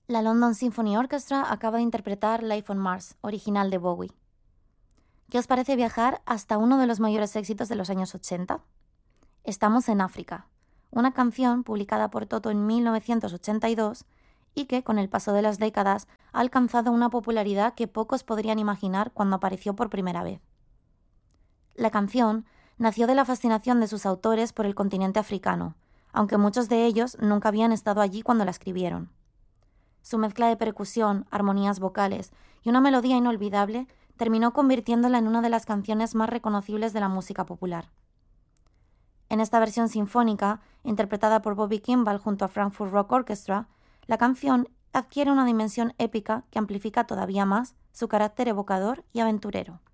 La London Symphony Orchestra acaba de interpretar Life on Mars, original de Bowie. ¿Qué os parece viajar hasta uno de los mayores éxitos de los años 80? Estamos en África, una canción publicada por Toto en 1982 y que, con el paso de las décadas, ha alcanzado una popularidad que pocos podrían imaginar cuando apareció por primera vez. La canción nació de la fascinación de sus autores por el continente africano, aunque muchos de ellos nunca habían estado allí cuando la escribieron. Su mezcla de percusión, armonías vocales y una melodía inolvidable terminó convirtiéndola en una de las canciones más reconocibles de la música popular. En esta versión sinfónica, interpretada por Bobby Kimball junto a Frankfurt Rock Orchestra, la canción adquiere una dimensión épica que amplifica todavía más su carácter evocador y aventurero.